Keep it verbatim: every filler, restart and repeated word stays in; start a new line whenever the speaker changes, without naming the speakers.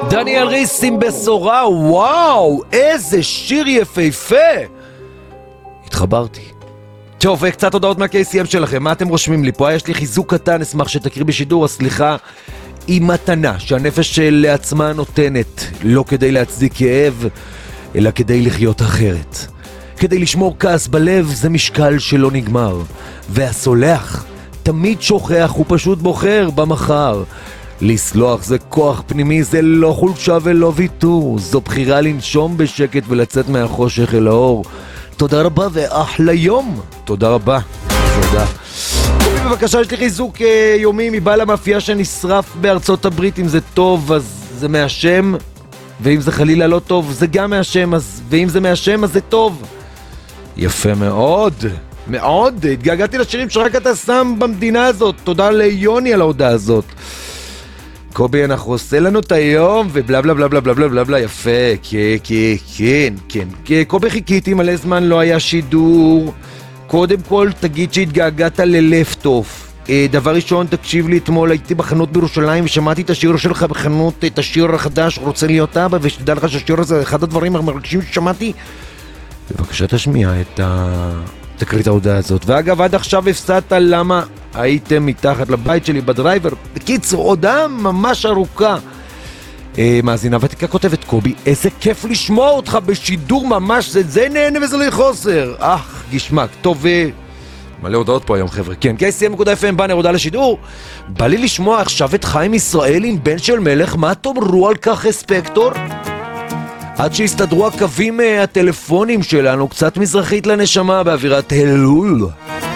דניאל ריס עם בשורה, וואו, איזה שיר יפהפה. התחברתי. טוב, קצת הודעות מה-קי סי אם שלכם, מה אתם רושמים לי פה? יש לי חיזוק קטן, אשמח שתקריא בשידור, הסליחה היא מתנה שהנפש לעצמה נותנת, לא כדי להצדיק כאב, אלא כדי לחיות אחרת. כדי לשמור כעס בלב זה משקל שלא נגמר, והסולח תמיד שוכח, הוא פשוט בוחר במחר. לסלוח זה כוח פנימי, זה לא חולשה ולא ויתור, זו בחירה לנשום בשקט ולצאת מהחושך אל האור. תודה רבה ואחלה יום. תודה רבה. תודה. קובי בבקשה, יש לי חיזוק אה, יומי מבעל המאפייה שנשרף בארצות הברית. אם זה טוב אז זה מהשם, ואם זה חלילה לא טוב זה גם מהשם, אז ואם זה מהשם אז זה טוב. יפה מאוד. מאוד. התגעגעתי לשירים שרק אתה שם במדינה הזאת. תודה ליוני על ההודעה הזאת. קובי, אנחנו עושה לנו את היום ובלה בלה בלה בלה בלה בלה בלה. יפה, כן, כן, כן, כן. קובי, חיכיתי מלא זמן, לא היה שידור. קודם כל תגיד שהתגעגעת ללפטופ. דבר ראשון, תקשיב לי, אתמול הייתי בחנות בירושלים ושמעתי את השיר שלך בחנות, את השיר החדש, רוצה להיות אבא, ושתדע לך שהשיר הזה אחד הדברים המרגשים ששמעתי. בבקשה תשמיע את ה... תקריא את ההודעה הזאת. ואגב, עד עכשיו הפסדת למה הייתם מתחת לבית שלי בדרייבר. בקיצור, הודעה ממש ארוכה. אה, מאזינה ותיקה כותבת, קובי, איזה כיף לשמוע אותך בשידור ממש, זה, זה נהנה וזה לא חוסר. אך, גשמק, טוב, מלא הודעות פה היום חבר'ה. כן, קי סי אם נקודה אף אם באנר, הודעה לשידור. בא לי לשמוע עכשיו את חיים ישראל עם בן של מלך, מה תאמרו על כך אספקטור? עד שהסתדרו הקווים הטלפונים שלנו, קצת מזרחית לנשמה באווירת הלול.